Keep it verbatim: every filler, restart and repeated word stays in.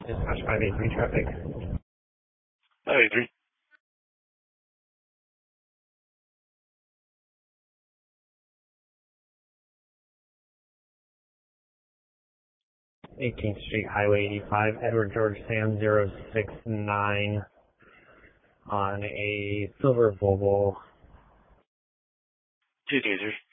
Dispatch five eight three traffic. five eight three. eighteenth Street, Highway eighty-five, Edward George Sam zero six nine on a silver Volvo. Two tasers.